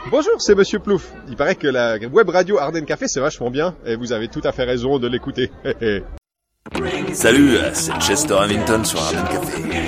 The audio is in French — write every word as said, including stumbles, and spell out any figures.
Bonjour, c'est Monsieur Plouf. Il paraît que la web radio Ardennes Café, c'est vachement bien, et vous avez tout à fait raison de l'écouter. Salut, c'est Chester Hamilton sur Ardennes Café.